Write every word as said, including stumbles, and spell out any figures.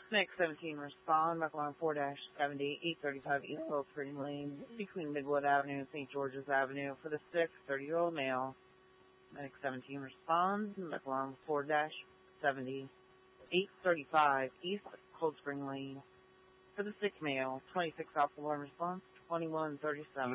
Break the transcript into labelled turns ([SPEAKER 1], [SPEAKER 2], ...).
[SPEAKER 1] Medic seventeen respond, McAllen four seventy, eight thirty-five East Cold Spring Lane, between Midwood Avenue and Saint George's Avenue, for the sick thirty-year-old male. Medic seventeen responds, McAllen four seventy, eight thirty-five East Cold Spring Lane, for the sick male. twenty-six Alpha Alarm response, twenty-one thirty-seven.